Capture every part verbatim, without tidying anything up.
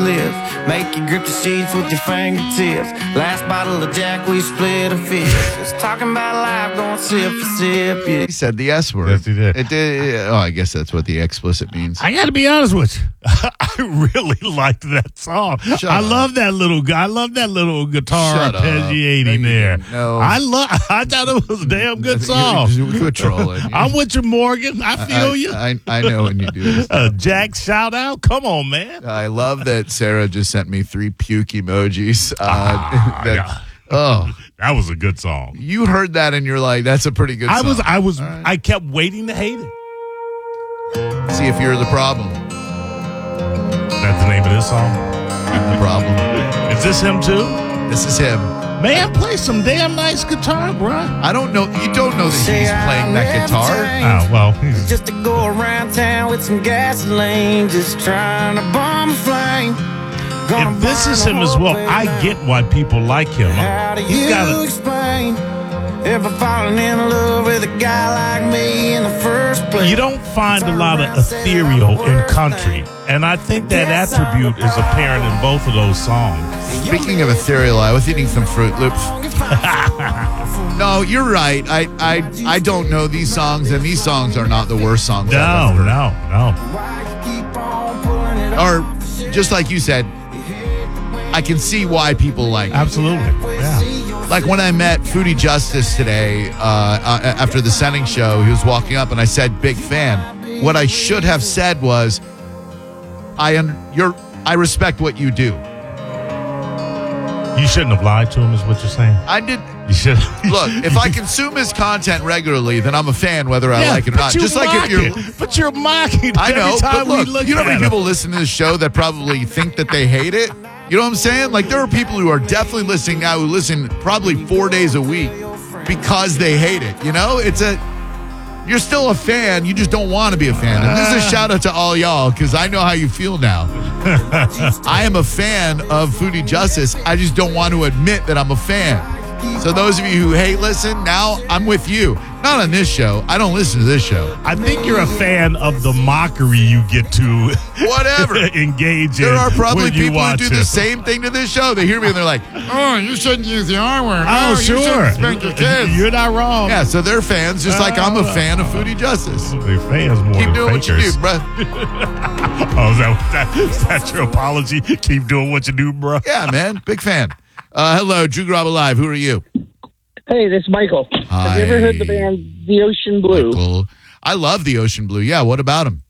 lips. Make you grip the sheets with your fingertips. Last bottle of Jack, we split a fifth. Just talking about life, going sip for sip, yeah. He said the S word. Yes, he did. It did. Oh, I guess that's what the explicit means. I got to be honest with you. I really liked that song. Shut I up. love that little guy. I love that little guitar Shut up. arpeggiating No, you there. didn't. No. I love. I thought it was a damn good song. You quit trolling. I'm with you, Morgan. I feel I, you. I, I know when you do this. Uh, Jack, shout out. Come on, man. I love that Sarah just sent me three puke emojis. Uh, Ah, that- yeah. Oh, That was a good song. you heard that and you're like, that's a pretty good I song. was. I was. right. I kept waiting to hate it. See if you're the problem. That's the name of this song. I'm the problem. Is this him too? This is him. Man, play some damn nice guitar, bruh. I don't know. You don't know that he's playing that guitar. Oh, well, he's Just to go around town with some gasoline, just trying to bomb a flame. Gonna If this burn is the him as whole well, place I down. get why people like him. How do He's you got a, explain ever falling in love with a guy like me in the first place? you don't find a lot of ethereal in country, and I think that attribute is apparent in both of those songs. Speaking of ethereal, I was eating some Fruit Loops. No, you're right. I, I I don't know these songs, and these songs are not the worst songs No, I've ever no, no. heard. Or just like you said, I can see why people like it. Absolutely. Yeah. Like when I met Foodie Justice today uh, uh, after the Sending show, he was walking up and I said, "Big fan." What I should have said was, "I un- you're I respect what you do." You shouldn't have lied to him, is what you're saying. I did. You should Look, if I consume his content regularly, then I'm a fan, whether I Yeah, like it or but not. you're Just like if you're. mocking. But you're mocking I know, every time but look, we look you know how at many him. people listen to this show that probably think that they hate it? You know what I'm saying? Like, there are people who are definitely listening now who listen probably four days a week because they hate it. You know? It's a. You're still a fan, you just don't want to be a fan. And this is a shout out to all y'all because I know how you feel now. I am a fan of Foodie Justice. I just don't want to admit that I'm a fan. So those of you who hate listen, now I'm with you. Not on this show. I don't listen to this show. I think you're a fan of the mockery you get to Whatever. engage in. There are probably when you people who want do to. the same thing to this show. They hear me and they're like, "Oh, you shouldn't use the R word. Oh, you sure. shouldn't spank your kids." You're not wrong. Yeah, so they're fans, just like I'm a fan of Foodie Justice. They're fans more Keep than doing what you fakers. do, bruh. Oh, is that, that, is that your apology? Keep doing what you do, bro. Yeah, man. Big fan. Uh, hello, Drew Grob Alive. Who are you? Hey, this is Michael. Have you ever heard the band The Ocean Blue? Michael. I love the Ocean Blue. Yeah, what about them?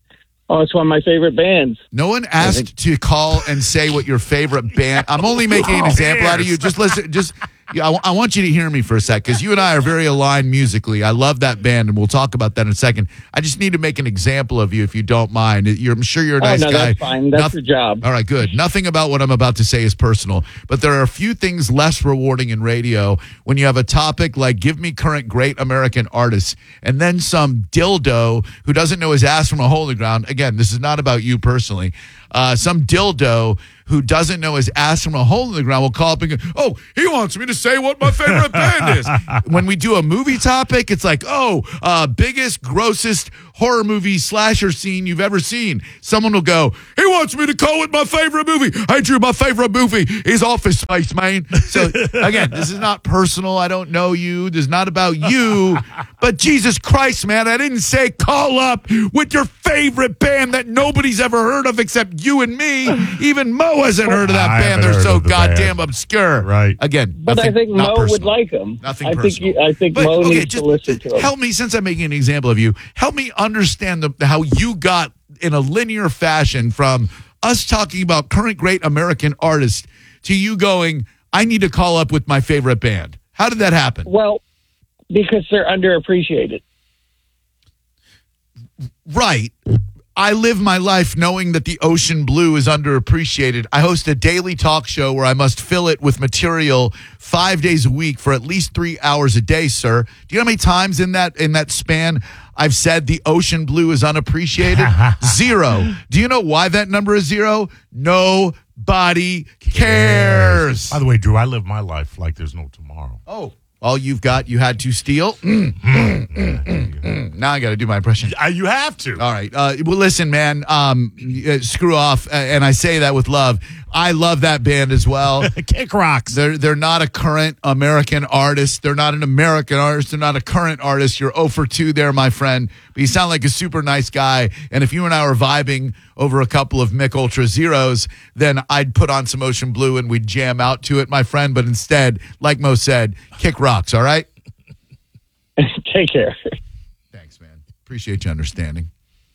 Oh, it's one of my favorite bands. No one asked to call and say what your favorite band. I'm only making an Who example out of cares? you. Just listen. Just yeah, I, w- I want you to hear me for a sec because you and I are very aligned musically. I love that band, and we'll talk about that in a second. I just need to make an example of you if you don't mind. You're, I'm sure you're a Oh, nice no, guy. that's fine. That's Noth- your job. All right, good. Nothing about what I'm about to say is personal, but there are a few things less rewarding in radio when you have a topic like "Give me current great American artists," and then some dildo who doesn't know his ass from a hole in the ground. Again, this is not about you personally. Uh, some dildo who doesn't know his ass from a hole in the ground will call up and go, "Oh, he wants me to say what my favorite band is." When we do a movie topic, it's like, "Oh, uh, biggest, grossest horror movie slasher scene you've ever seen." Someone will go, "He wants me to call it my favorite movie. Hey, Drew, my favorite movie is Office Space, man." So, again, this is not personal. I don't know you. This is not about you. But Jesus Christ, man, I didn't say call up with your favorite band that nobody's ever heard of except you and me. Even Mo hasn't heard of that I band. haven't They're heard so of the goddamn band. obscure. Right. Again, But nothing, I think not Mo personal. would like them. Nothing I think personal. you, I think But, Mo okay, needs just to listen to them. help me, since I'm making an example of you, help me understand the, how you got in a linear fashion from us talking about current great American artists to you going, "I need to call up with my favorite band." How did that happen? Well, because they're underappreciated. Right. I live my life knowing that the Ocean Blue is underappreciated. I host a daily talk show where I must fill it with material five days a week for at least three hours a day, sir. Do you know how many times in that in that span I've said the Ocean Blue is unappreciated? Zero. Do you know why that number is zero? Nobody cares. By the way, Drew, I live my life like there's no tomorrow. Oh, All you've got, you had to steal. Mm, mm, mm, mm, mm. Now I got to do my impression. Uh, you have to. All right. Uh, well, listen, man. Um, uh, screw off, uh, and I say that with love. I love that band as well. Kick Rocks. They're they're not a current American artist. They're not an American artist. They're not a current artist. You're zero for two there, my friend. But you sound like a super nice guy. And if you and I were vibing over a couple of Mick Ultra Zeros, then I'd put on some Ocean Blue and we'd jam out to it, my friend. But instead, like Mo said, Kick Rocks. All right. Take care. Thanks, man. Appreciate you understanding.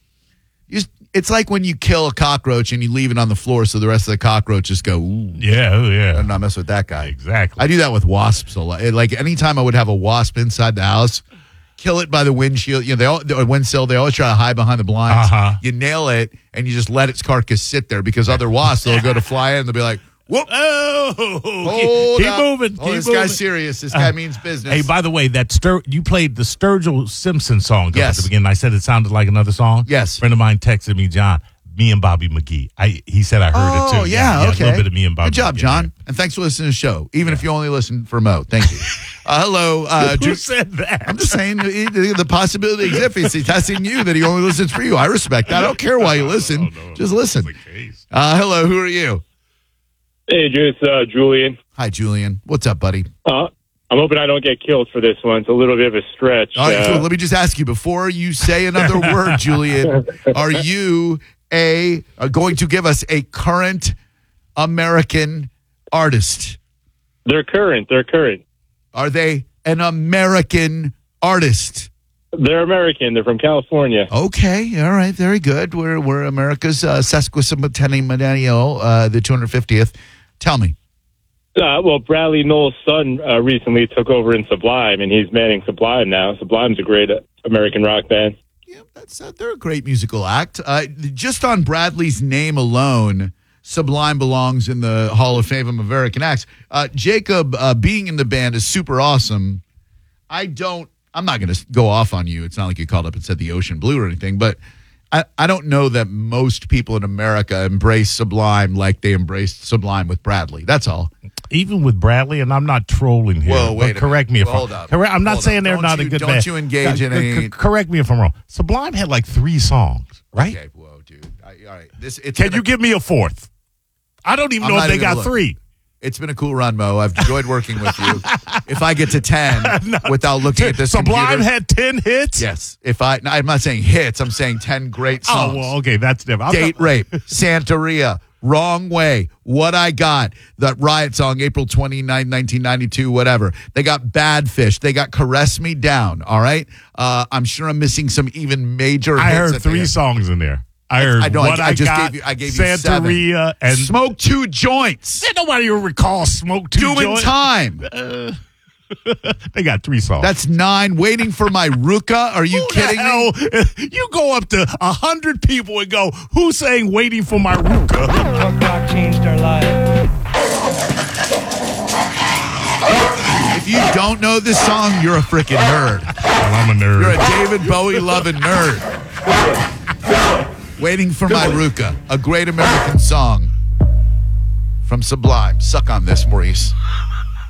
You just, it's like when you kill a cockroach and you leave it on the floor so the rest of the cockroaches go, ooh. Yeah, oh, yeah. I'm not messing with that guy. Exactly. I do that with wasps a lot. Like anytime I would have a wasp inside the house, kill it by the windshield, you know, they all, the windsill, they always try to hide behind the blinds. Uh-huh. You nail it and you just let its carcass sit there because other wasps, they'll go to fly in and they'll be like, whoop. Oh, Hold keep, keep up. moving. Oh, keep this moving. guy's serious. This guy means business. Hey, by the way, that Stur- you played the Sturgill Simpson song Yes. at the beginning. I said it sounded like another song. Yes. A friend of mine texted me, John, me and Bobby McGee. I He said I heard Oh, it too. yeah, okay. A little bit of me and Bobby Good job, McGee. John. And thanks for listening to the show, even if you only listen for Mo. Thank you. Uh, hello. Uh, Who Ju- said that? I'm just saying the, the possibility exists. He's testing you that he only listens for you. I respect that. I don't care why you listen. No, no, no, just that's listen. the case. Uh, hello. Who are you? Hey, Drew, it's uh, Julian. Hi, Julian. What's up, buddy? Uh, I'm hoping I don't get killed for this one. It's a little bit of a stretch. All right, Uh, so let me just ask you before you say another word, Julian. Are you a are going to give us a current American artist? they're current. They're current. Are they an American artist? They're American. They're from California. Okay, all right, very good. We're we're America's uh, sesquicentennial, uh, the two hundred fiftieth. Tell me. Uh, well, Bradley Knowles' son uh, recently took over in Sublime, and he's manning Sublime now. Sublime's a great uh, American rock band. Yeah, that's uh, they're a great musical act. Uh, just on Bradley's name alone, Sublime belongs in the Hall of Fame of American acts. Uh, Jacob uh, being in the band is super awesome. I don't. I'm not going to go off on you. It's not like you called up and said the Ocean Blue or anything, but I, I don't know that most people in America embrace Sublime like they embraced Sublime with Bradley. That's all. Even with Bradley, and I'm not trolling here. Whoa, wait but a correct minute. me if Hold I'm up. correct. I'm not Hold saying up. they're Don't not you- a good don't band. you engage in Uh, any- c- correct me if I'm wrong. Sublime had like three songs, right? Okay, whoa, dude. I, all right, this it's Can been you a- give me a fourth? I don't even I'm know if not they even got gonna look. three. It's been a cool run, Mo. I've enjoyed working with you. If I get to ten without looking at this Sublime computer, had ten hits. yes. If I, no, I'm not saying hits. I'm saying ten great songs. Oh well, okay, that's different. I'm Date not- Rape, Santeria, Wrong Way, What I Got, that Riot song, April twenty-ninth, nineteen ninety-two, whatever. They got Bad Fish. They got Caress Me Down, all right? Uh, I'm sure I'm missing some even major I hits heard that they three have. songs in there. I heard I know, I- what I, I just got, gave you- I gave you seven. Santeria, and Smoke Two Joints. Ain't nobody will recall Smoke Two Doing Joint. Time. They got three songs. That's nine. Waiting for My Ruka. Are you Who kidding the me? hell? You go up to a hundred people and go, "Who's saying waiting for my Ruka?" Punk rock changed our lives. If you don't know this song, you're a freaking nerd. Well, I'm a nerd. You're a David Bowie loving nerd. Waiting for My Ruka, a great American song from Sublime. Suck on this, Maurice.